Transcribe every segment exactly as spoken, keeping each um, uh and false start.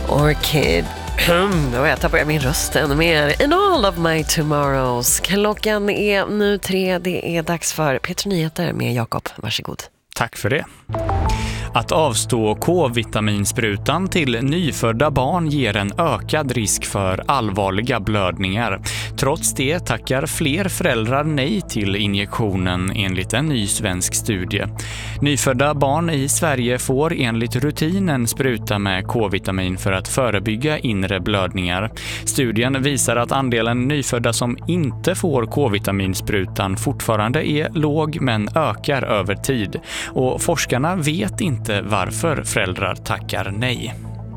Orchid. Då jag tappar min röst ännu mer. In all of my tomorrows. Klockan är nu tre. Det är dags för Peter Nyheter med Jakob. Varsågod. Tack för det. Att avstå K-vitaminsprutan till nyfödda barn ger en ökad risk för allvarliga blödningar. Trots det tackar fler föräldrar nej till injektionen enligt en ny svensk studie. Nyfödda barn i Sverige får enligt rutinen spruta med K-vitamin för att förebygga inre blödningar. Studien visar att andelen nyfödda som inte får K-vitaminsprutan fortfarande är låg men ökar över tid. Och forskarna vet inte varför föräldrar tackar nej.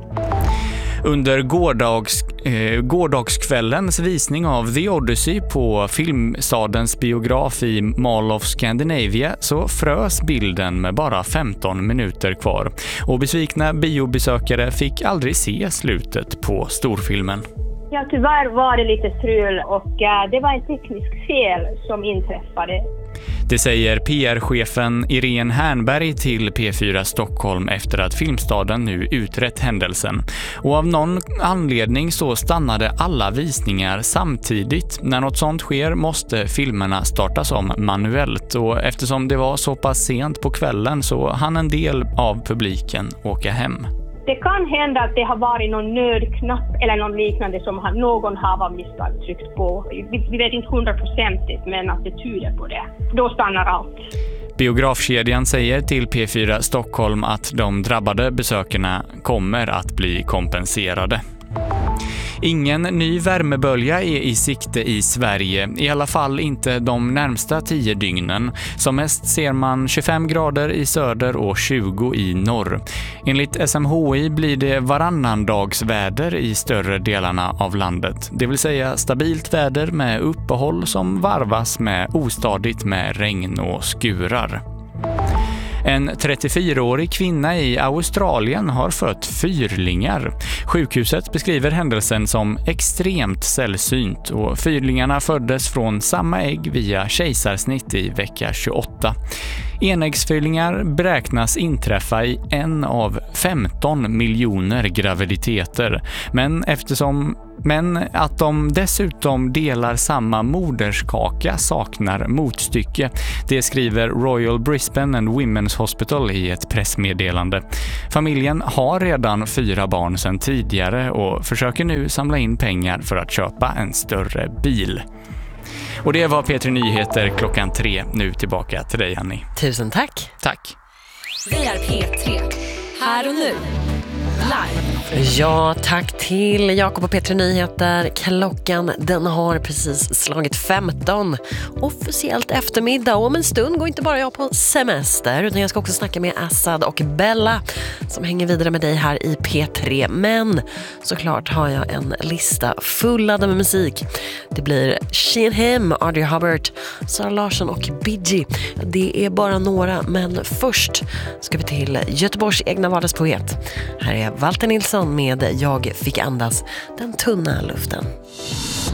Under gårdags, eh, gårdagskvällens visning av The Odyssey på Filmstadens biograf i Mall of Scandinavia så frös bilden med bara femton minuter kvar. Och besvikna biobesökare fick aldrig se slutet på storfilmen. Ja, tyvärr var det lite strul och äh, det var en teknisk fel som inträffade. Det säger P R-chefen Irene Hernberg till P fyra Stockholm efter att Filmstaden nu utrett händelsen. Och av någon anledning så stannade alla visningar samtidigt. När något sånt sker måste filmerna startas om manuellt och eftersom det var så pass sent på kvällen så hann en del av publiken åka hem. Det kan hända att det har varit någon nödknapp eller någon liknande som någon har av misstag tryckt på. Vi, vi vet inte hundraprocentigt men att det tyder på det. Då stannar allt. Biografkedjan säger till P fyra Stockholm att de drabbade besökarna kommer att bli kompenserade. Ingen ny värmebölja är i sikte i Sverige, i alla fall inte de närmsta tio dygnen. Som mest ser man tjugofem grader i söder och tjugo i norr. Enligt S M H I blir det varannan dags väder i större delarna av landet. Det vill säga stabilt väder med uppehåll som varvas med ostadigt med regn och skurar. En trettiofyraårig kvinna i Australien har fött fyrlingar. Sjukhuset beskriver händelsen som extremt sällsynt och fyrlingarna föddes från samma ägg via kejsarsnitt i vecka tjugoåtta. Enäggsfyrlingar beräknas inträffa i en av femton miljoner graviditeter, men eftersom Men att de dessutom delar samma moderskaka saknar motstycke. Det skriver Royal Brisbane and Women's Hospital i ett pressmeddelande. Familjen har redan fyra barn sedan tidigare och försöker nu samla in pengar för att köpa en större bil. Och det var P tre Nyheter klockan tre. Nu tillbaka till dig, Annie. Tusen tack. Tack. Vi är P tre. Här och nu. Live. Ja, tack till Jakob och Peter Nyheter. Klockan den har precis slagit femton. Officiellt eftermiddag och om en stund går inte bara jag på semester utan jag ska också snacka med Assad och Bella som hänger vidare med dig här i P tre. Men såklart har jag en lista fullad med musik. Det blir She and Him, Audrey Hubbard, Sara Larsson och Biggie. Det är bara några, men först ska vi till Göteborgs egna vardagspoet. Här är Walter Nilsson med Jag fick andas den tunna luften.